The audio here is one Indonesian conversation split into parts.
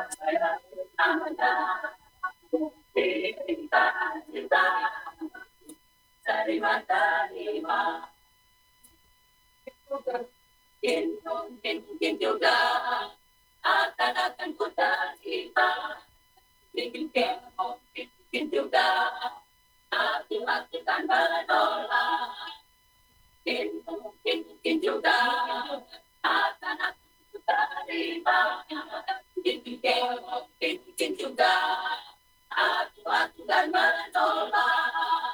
Mungkin juga akan putar kita, mungkin juga aku akan menolak, mungkin juga akan terima, mungkin juga aku akan menolak,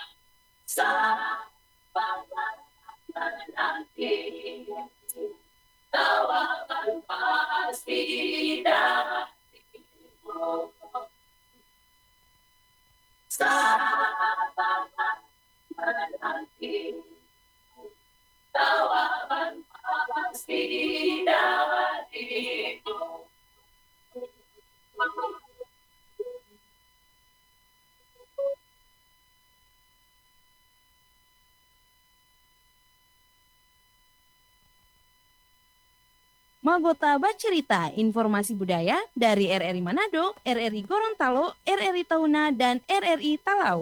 sampai nanti tawaran pasti darimu, sampai nanti tawaran pasti darimu. Magota Bercerita, informasi budaya dari RRI Manado, RRI Gorontalo, RRI Tauna, dan RRI Talau.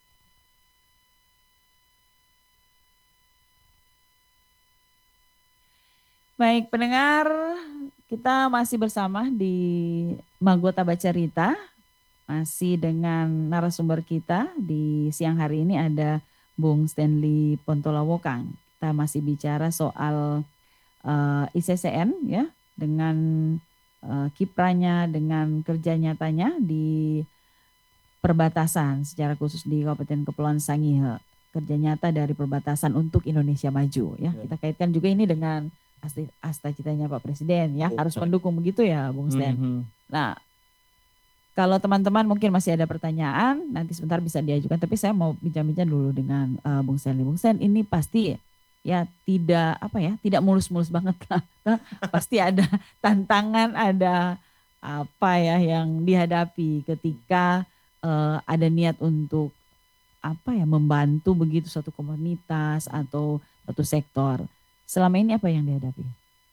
Baik pendengar, kita masih bersama di Magota Bercerita, masih dengan narasumber kita di siang hari ini ada Bung Stanley Pontolawokang. Kita masih bicara soal ICCN ya, dengan kiprahnya, dengan kerja nyatanya di perbatasan, secara khusus di Kabupaten Kepulauan Sangihe, kerja nyata dari perbatasan untuk Indonesia maju ya. Kita kaitkan juga ini dengan cita-citanya Pak Presiden ya, harus mendukung begitu ya Bung Stan. Nah, kalau teman-teman mungkin masih ada pertanyaan, nanti sebentar bisa diajukan, tapi saya mau bincang-bincang dulu dengan Bung Stanley. Bung Stan, ini pasti ya tidak mulus-mulus banget lah. Pasti ada tantangan, ada apa ya yang dihadapi ketika ada niat untuk membantu begitu suatu komunitas atau suatu sektor. Selama ini apa yang dihadapi?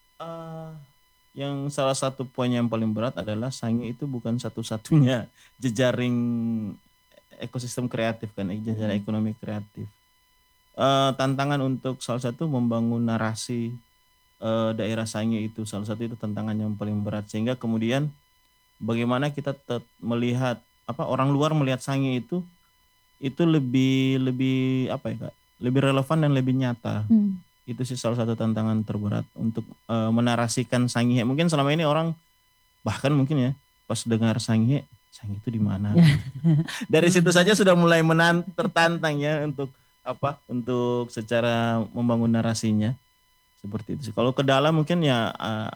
Yang salah satu poin yang paling berat adalah Sangihe itu bukan satu-satunya jejaring ekosistem kreatif kan, jejaring ekonomi kreatif. Tantangan untuk salah satu membangun narasi daerah Sangihe itu salah satu itu tantangan yang paling berat, sehingga kemudian bagaimana kita melihat orang luar melihat Sangihe itu lebih lebih relevan dan lebih nyata. Itu sih salah satu tantangan terberat untuk menarasikan Sangihe. Mungkin selama ini orang bahkan mungkin ya pas dengar Sangihe itu di mana? Dari situ saja sudah mulai tertantang ya untuk secara membangun narasinya seperti itu. Kalau ke dalam mungkin ya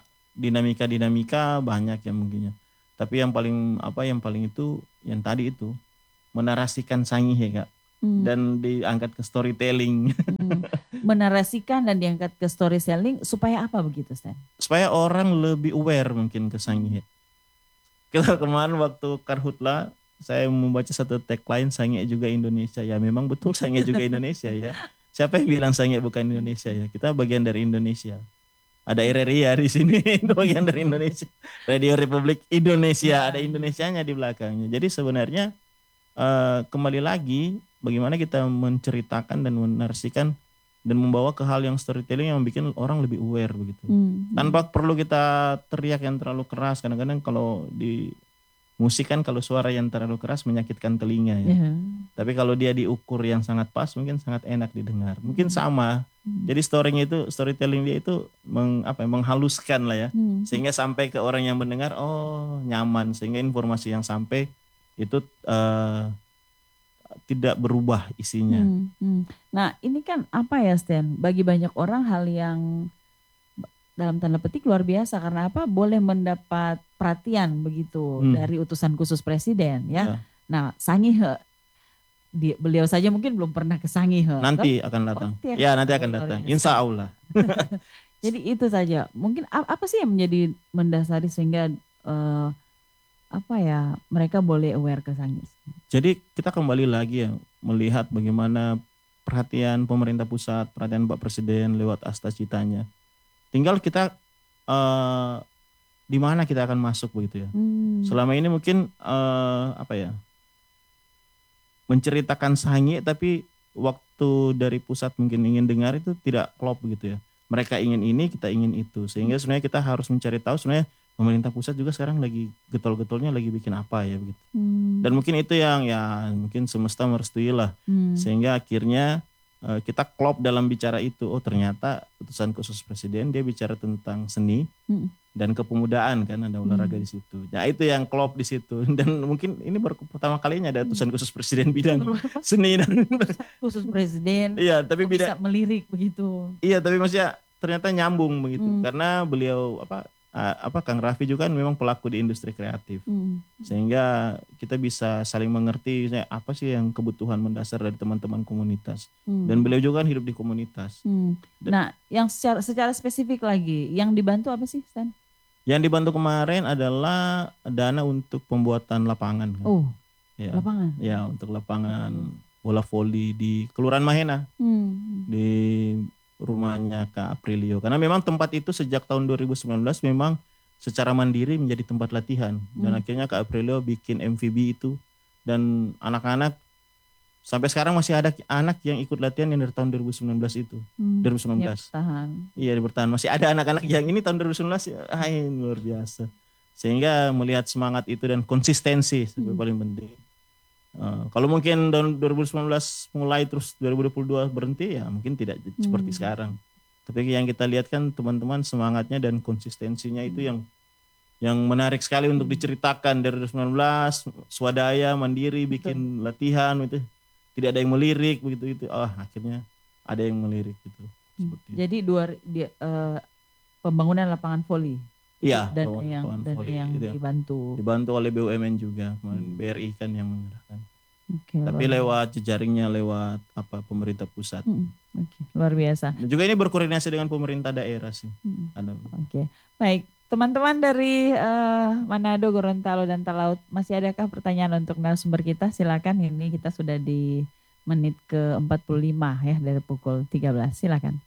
dinamika banyak ya mungkinnya. Tapi yang paling itu yang tadi itu menarasikan Sangihe Kak. Dan diangkat ke storytelling. Menarasikan dan diangkat ke storytelling supaya apa begitu Stan? Supaya orang lebih aware mungkin ke Sangihe. Kita kemarin waktu Karhutla saya membaca satu tagline Sangihe juga Indonesia. Ya memang betul Sangihe juga Indonesia ya. Siapa yang bilang Sangihe bukan Indonesia ya? Kita bagian dari Indonesia. Ada RRI ya di sini, itu bagian dari Indonesia. Radio Republik Indonesia, ada Indonesianya di belakangnya. Jadi sebenarnya kembali lagi bagaimana kita menceritakan dan menarasikan dan membawa ke hal yang storytelling yang bikin orang lebih aware begitu. Tanpa perlu kita teriak yang terlalu keras. Kadang-kadang kalau di musik kan kalau suara yang terlalu keras menyakitkan telinga ya. Tapi kalau dia diukur yang sangat pas mungkin sangat enak didengar. Mungkin sama. Jadi storytelling dia itu menghaluskan lah ya. Sehingga sampai ke orang yang mendengar nyaman, sehingga informasi yang sampai itu tidak berubah isinya. Nah ini kan Stan, bagi banyak orang hal yang dalam tanda petik luar biasa, karena boleh mendapat perhatian begitu dari utusan khusus presiden ya. Nah Sangihe, beliau saja mungkin belum pernah ke Sangihe. Nanti akan datang. Nanti akan datang. Insya Allah. Jadi itu saja. Mungkin apa sih yang menjadi mendasari sehingga mereka boleh aware ke Sangihe? Jadi kita kembali lagi ya melihat bagaimana perhatian pemerintah pusat, perhatian Pak Presiden lewat Asta Citanya. Tinggal kita di mana kita akan masuk begitu ya. Selama ini mungkin apa ya, menceritakan Sangihe tapi waktu dari pusat mungkin ingin dengar itu tidak klop begitu ya. Mereka ingin ini, kita ingin itu. Sehingga sebenarnya kita harus mencari tahu sebenarnya pemerintah pusat juga sekarang lagi getol-getolnya lagi bikin apa ya begitu. Dan mungkin itu yang ya mungkin semesta merestui lah. Sehingga akhirnya kita klop dalam bicara itu. Oh ternyata putusan khusus presiden dia bicara tentang seni dan kepemudaan kan, ada olahraga di situ. Nah itu yang klop di situ. Dan mungkin ini baru pertama kalinya ada putusan khusus presiden bidang seni dan Khusus presiden. iya tapi Bisa bidang melirik begitu. iya tapi maksudnya ternyata nyambung begitu karena beliau apa Kang Raffi juga kan memang pelaku di industri kreatif. Sehingga kita bisa saling mengerti apa sih yang kebutuhan mendasar dari teman-teman komunitas. Dan beliau juga kan hidup di komunitas. Nah, yang secara spesifik lagi, yang dibantu apa sih, Stan? Yang dibantu kemarin adalah dana untuk pembuatan lapangan. Kan? Oh, Ya. lapangan. Ya, untuk lapangan bola voli di Kelurahan Mahena. Di rumahnya Kak Aprilio. Karena memang tempat itu sejak tahun 2019 memang secara mandiri menjadi tempat latihan. Dan akhirnya Kak Aprilio bikin MVB itu. Dan anak-anak sampai sekarang masih ada anak yang ikut latihan yang dari tahun 2019 itu. 2019. Ya, bertahan. Iya bertahan. Masih ada anak-anak yang ini tahun 2019 luar biasa. Sehingga melihat semangat itu dan konsistensi sebagai paling penting. Kalau mungkin tahun 2019 mulai terus 2022 berhenti ya mungkin tidak seperti sekarang. Tapi yang kita lihat kan teman-teman semangatnya dan konsistensinya itu yang menarik sekali untuk diceritakan dari 2019 swadaya mandiri bikin latihan itu tidak ada yang melirik begitu itu. Akhirnya ada yang melirik gitu. Jadi pembangunan lapangan voli. Iya, dan yang dibantu oleh BUMN juga, BRI kan yang menggerakkan. Tapi lewat jejaringnya lewat pemerintah pusat. Luar biasa. Dan juga ini berkoordinasi dengan pemerintah daerah sih. Baik, teman-teman dari Manado, Gorontalo dan Talaut, masih adakah pertanyaan untuk narasumber kita? Silakan, ini kita sudah di menit ke-45 ya dari pukul 13. Silakan.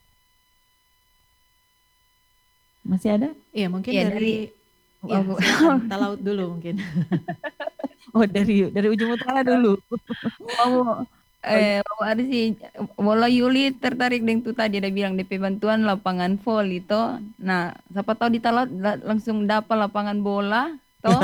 Masih ada? Iya mungkin Ya, dari Talaut dulu mungkin. Oh dari ujung utara dulu. Mau ada sih bola Yuli tertarik dengan itu tadi ada bilang DP bantuan lapangan voli toh. Nah, siapa tahu di Talaut langsung dapat lapangan bola toh.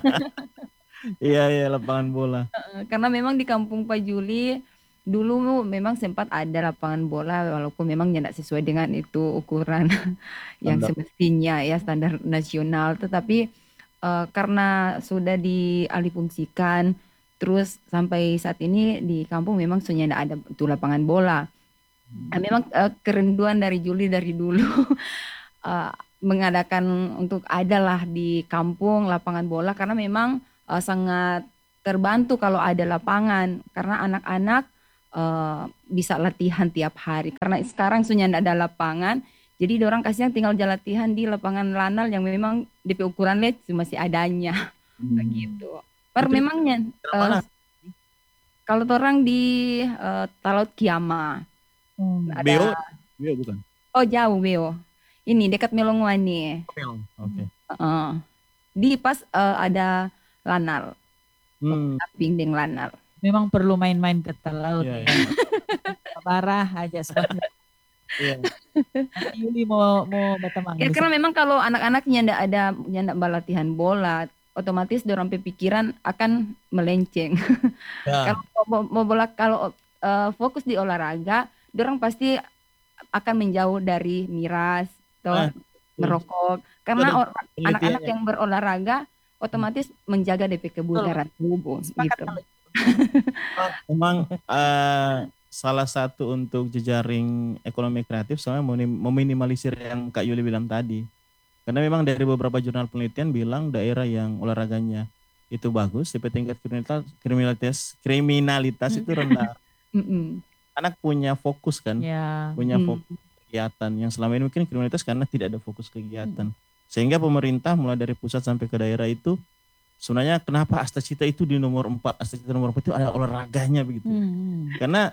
Iya lapangan bola. Karena memang di kampung Pak Juli dulu memang sempat ada lapangan bola walaupun memang tidak sesuai dengan itu ukuran yang semestinya ya standar nasional, tetapi karena sudah dialihfungsikan terus sampai saat ini di kampung memang sudah ada itu lapangan bola. Nah, memang kerinduan dari Juli dari dulu mengadakan untuk adalah di kampung lapangan bola karena memang sangat terbantu kalau ada lapangan karena anak-anak bisa latihan tiap hari karena sekarang sudah tidak ada lapangan, jadi orang kasihnya tinggal jalan latihan di lapangan lanal yang memang DP ukuran LED masih adanya begitu. Memangnya kalau orang di Talaut Kiama Beo bukan? Oh jauh Beo, ini dekat Melongwani. Oke. Di pas ada lanal, pingding lanal. Memang perlu main-main ke Talaut. Parah aja seperti. Yuli mau berteman. Ya karena memang kalau anak-anaknya ndak latihan bola, otomatis dorang pikiran akan melenceng. Kalau mau bola kalau fokus di olahraga, dorang pasti akan menjauh dari miras atau merokok. Karena anak-anak yang berolahraga otomatis menjaga DP kebugaran tubuh gitu. Memang salah satu untuk jejaring ekonomi kreatif soalnya meminimalisir yang Kak Yuli bilang tadi. Karena memang dari beberapa jurnal penelitian bilang daerah yang olahraganya itu bagus, tapi tingkat kriminalitas itu rendah. Anak punya fokus kan, punya fokus kegiatan yang selama ini mungkin kriminalitas karena tidak ada fokus kegiatan. Sehingga pemerintah mulai dari pusat sampai ke daerah itu sebenarnya kenapa Astacita itu di nomor 4, Astacita nomor 4 itu ada olahraganya begitu. Karena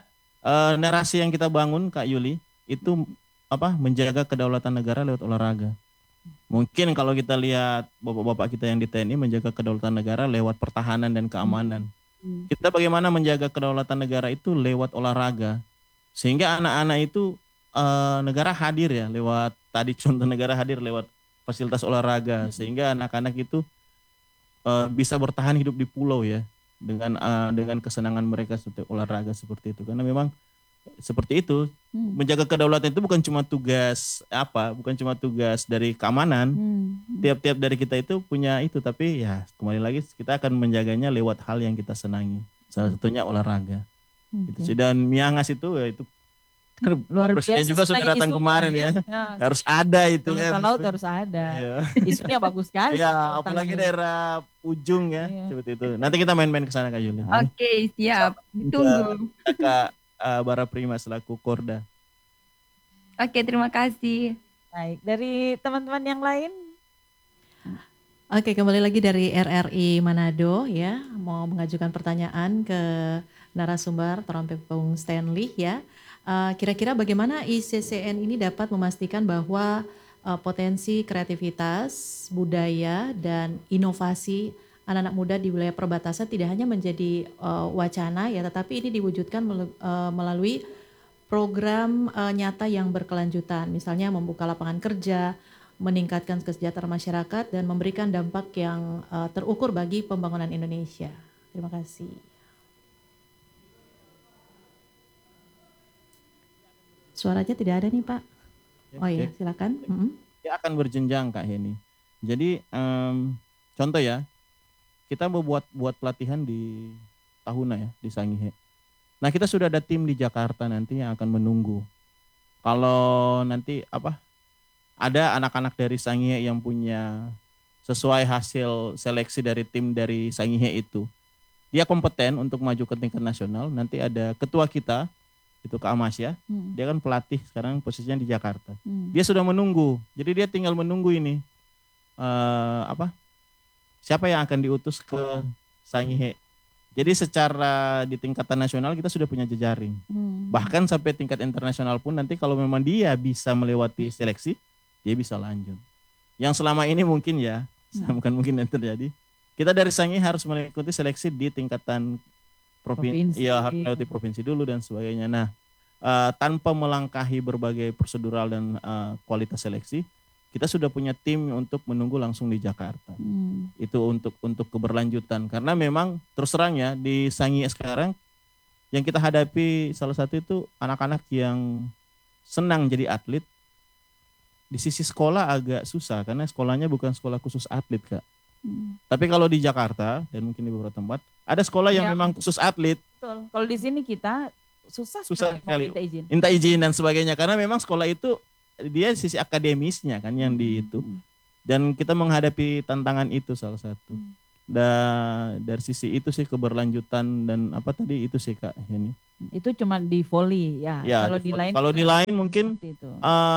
narasi yang kita bangun Kak Yuli itu menjaga kedaulatan negara lewat olahraga. Mungkin kalau kita lihat bapak-bapak kita yang di TNI menjaga kedaulatan negara lewat pertahanan dan keamanan. Kita bagaimana menjaga kedaulatan negara itu lewat olahraga. Sehingga anak-anak itu negara hadir ya lewat tadi contoh negara hadir lewat fasilitas olahraga. Sehingga anak-anak itu bisa bertahan hidup di pulau ya dengan kesenangan mereka seperti olahraga seperti itu. Karena memang seperti itu menjaga kedaulatan itu bukan cuma tugas dari keamanan. Tiap-tiap dari kita itu punya itu, tapi ya kembali lagi kita akan menjaganya lewat hal yang kita senangi, salah satunya olahraga gitu sih. Dan Miangas itu ya itu Luar Presiden biasa. juga sudah datang Isunya, kemarin ya. Harus ada itu ya. Angkatan Laut harus ada. Ya. Isunya bagus sekali. Ya, apalagi Tantangannya. daerah ujung ya, Iya. seperti itu. Nanti kita main-main ke sana Kak Yuli. Oke, siap. Ditunggu. Kak Bara Prima selaku Korda. Oke, terima kasih. Baik, dari teman-teman yang lain. Oke, kembali lagi dari RRI Manado ya, mau mengajukan pertanyaan ke narasumber Trompepung Stanley ya. Kira-kira bagaimana ICCN ini dapat memastikan bahwa potensi kreativitas, budaya, dan inovasi anak-anak muda di wilayah perbatasan tidak hanya menjadi wacana ya, tetapi ini diwujudkan melalui program nyata yang berkelanjutan, misalnya membuka lapangan kerja, meningkatkan kesejahteraan masyarakat, dan memberikan dampak yang terukur bagi pembangunan Indonesia. Terima kasih. Suaranya tidak ada nih Pak. Oh iya, silakan. Dia akan berjenjang Kak Heni. Jadi contoh ya, kita mau buat pelatihan di Tahuna ya, di Sangihe. Nah kita sudah ada tim di Jakarta nanti yang akan menunggu. Kalau nanti ada anak-anak dari Sangihe yang punya sesuai hasil seleksi dari tim dari Sangihe itu, dia kompeten untuk maju ke tingkat nasional. Nanti ada ketua kita, itu Kak Amasya, dia kan pelatih sekarang posisinya di Jakarta. Dia sudah menunggu, jadi dia tinggal menunggu ini siapa yang akan diutus ke Sangihe. Jadi secara di tingkatan nasional kita sudah punya jejaring. Bahkan sampai tingkat internasional pun nanti kalau memang dia bisa melewati seleksi, dia bisa lanjut. Yang selama ini mungkin ya, bukan mungkin yang terjadi. Kita dari Sangihe harus mengikuti seleksi di tingkatan provinsi. Ya harus melewati provinsi dulu dan sebagainya. Nah, tanpa melangkahi berbagai prosedural dan kualitas seleksi, kita sudah punya tim untuk menunggu langsung di Jakarta. Itu untuk keberlanjutan. Karena memang terus terang ya di Sangihe sekarang yang kita hadapi salah satu itu anak-anak yang senang jadi atlet. Di sisi sekolah agak susah karena sekolahnya bukan sekolah khusus atlet Kak. Tapi kalau di Jakarta dan mungkin di beberapa tempat ada sekolah yang memang khusus atlet. Betul. Kalau di sini kita susah sekali minta izin. Minta izin dan sebagainya karena memang sekolah itu dia sisi akademisnya kan yang di itu. Dan kita menghadapi tantangan itu salah satu. Dan dari sisi itu sih keberlanjutan dan itu sih Kak ini. Itu cuma di volley ya. Kalau di lain mungkin itu.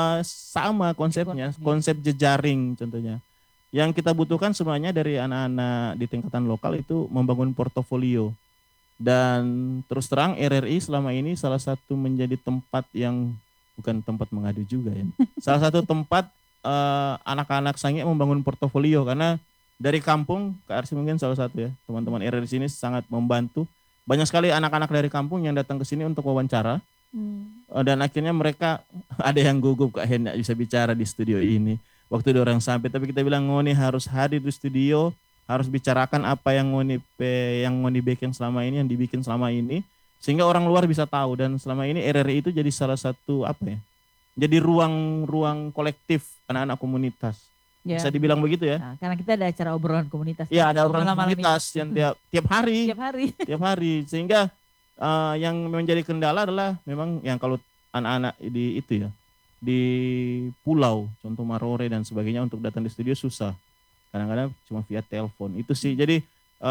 sama konsepnya, konsep jejaring contohnya. Yang kita butuhkan semuanya dari anak-anak di tingkatan lokal itu membangun portofolio. Dan terus terang RRI selama ini salah satu menjadi tempat yang bukan tempat mengadu juga ya. Salah satu tempat anak-anak Sangihe membangun portofolio karena dari kampung, Kak Arsi mungkin salah satu ya, teman-teman RRI di sini sangat membantu. Banyak sekali anak-anak dari kampung yang datang ke sini untuk wawancara. Dan akhirnya mereka ada yang gugup Kak Hen bisa bicara di studio ini. Waktu ada orang sampai, tapi kita bilang Ngoni harus hadir di studio, harus bicarakan apa yang Ngoni bikin selama ini, yang dibikin selama ini, sehingga orang luar bisa tahu. Dan selama ini RRI itu jadi salah satu jadi ruang kolektif anak-anak komunitas. Ya. Bisa dibilang begitu ya. Nah, karena kita ada acara obrolan komunitas. Iya, ada obrolan komunitas yang tiap hari. Tiap hari. Sehingga yang menjadi kendala adalah memang yang kalau anak-anak di itu ya, di pulau, contoh Marore dan sebagainya untuk datang di studio susah. Kadang-kadang cuma via telepon. Itu sih. Jadi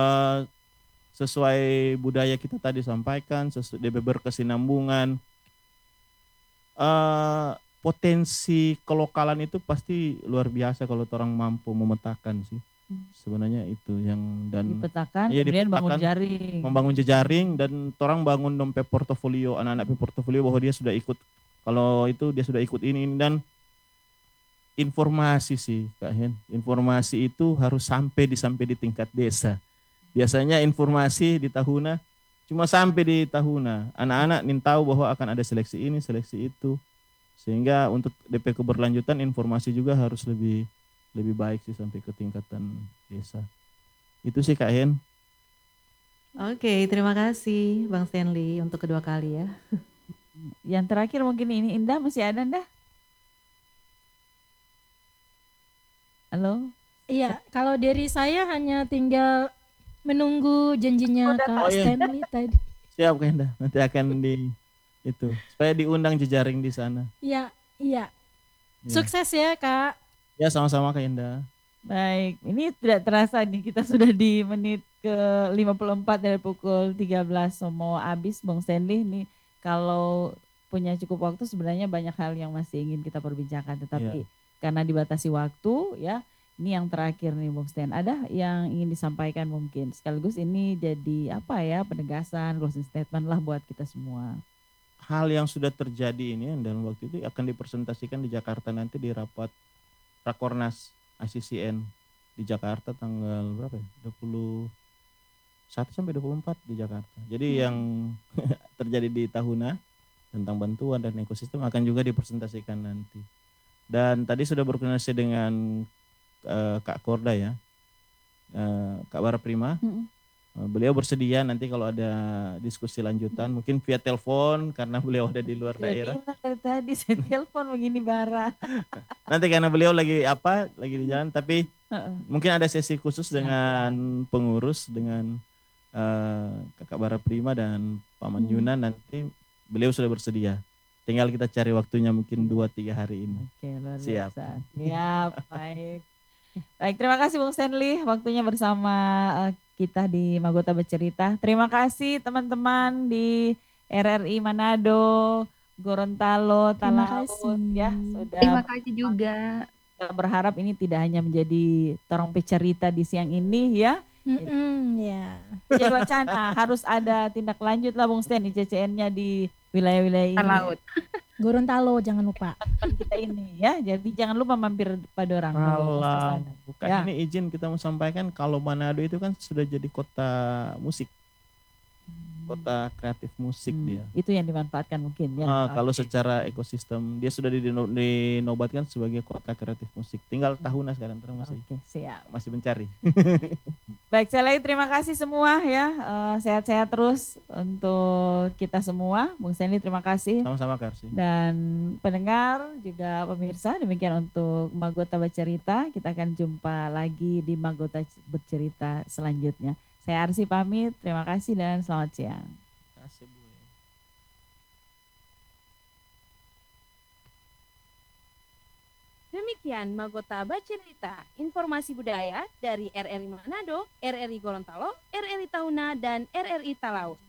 sesuai budaya kita tadi sampaikan, sesuai berkesinambungan, potensi kelokalan itu pasti luar biasa kalau orang mampu memetakan sih. Sebenarnya itu yang dan dipetakan, kemudian bangun jaring. Membangun jejaring dan orang bangun dompet portofolio, anak-anak portofolio bahwa dia sudah ikut, kalau itu dia sudah ikut ini dan informasi sih Kak Hen. Informasi itu harus sampai di tingkat desa. Biasanya informasi di Tahuna cuma sampai di Tahuna. Anak-anak nin tahu bahwa akan ada seleksi ini, seleksi itu. Sehingga untuk DP keberlanjutan informasi juga harus lebih baik sih sampai ke tingkatan desa. Itu sih Kak Hen. Oke, terima kasih Bang Stanley untuk kedua kali ya. Yang terakhir mungkin ini Indah, masih ada Indah? Halo? Iya, kalau dari saya hanya tinggal menunggu janjinya Udah, Kak oh iya. Stanley tadi. Siap Kak Indah. Nanti akan itu supaya diundang jejaring di sana. Iya, iya. Ya. Sukses ya Kak. Ya sama-sama Kak Indah. Baik, ini tidak terasa nih kita sudah di menit ke 54 dari pukul 13 mau habis Bang Stanley nih. Kalau punya cukup waktu sebenarnya banyak hal yang masih ingin kita perbincangkan, tetapi karena dibatasi waktu ya, ini yang terakhir nih Bang Stan. Ada yang ingin disampaikan mungkin sekaligus ini jadi apa ya, penegasan, closing statement lah buat kita semua. Hal yang sudah terjadi ini dan waktu itu akan dipresentasikan di Jakarta nanti di rapat Rakornas ICCN di Jakarta tanggal berapa ya? 21 sampai 24 di Jakarta. Jadi yang terjadi di Tahuna tentang bantuan dan ekosistem akan juga dipresentasikan nanti. Dan tadi sudah berkoordinasi dengan Kak Korda ya, Kak Bara Prima. Beliau bersedia nanti kalau ada diskusi lanjutan mungkin via telepon karena beliau ada di luar daerah. Dari tadi saya telepon begini Bara. Nanti karena beliau lagi di jalan, tapi mungkin ada sesi khusus dengan pengurus dengan Kakak Bara Prima dan Paman Yunan, nanti beliau sudah bersedia. Tinggal kita cari waktunya mungkin 2-3 hari ini. Oke, luar Siap. biasa. Siap, baik. Baik, terima kasih Bung Stanley waktunya bersama kita di Magota Bercerita. Terima kasih teman-teman di RRI Manado, Gorontalo, Terima Talaut kasih. ya sudah. Terima kasih juga. Kita berharap ini tidak hanya menjadi torong pecerita di siang ini ya. Ya. Jadi wacana harus ada tindak lanjut lah Bung Stan, ICCN-nya di wilayah-wilayah ini. Talaut. Gorontalo jangan lupa. Teman kita ini ya. Jadi jangan lupa mampir pada orang. Kalau bukan Ya. ini izin kita mau sampaikan kalau Manado itu kan sudah jadi kota musik, kota kreatif musik dia. Itu yang dimanfaatkan mungkin ya. Kalau secara ekosistem dia sudah dinobatkan sebagai kota kreatif musik. Tinggal Tahuna sekarang masih Oke, siap. masih mencari. Baik, saya lagi terima kasih semua ya. Sehat-sehat terus untuk kita semua. Bung Stanley terima kasih. Sama-sama Karsi. Dan pendengar juga pemirsa, demikian untuk Magota Bercerita. Kita akan jumpa lagi di Magota Bercerita selanjutnya. Saya Arsi pamit, terima kasih dan selamat siang. Kasih, Bu. Demikian Magota Bercerita, informasi budaya dari RRI Manado, RRI Gorontalo, RRI Tahuna, dan RRI Talaut.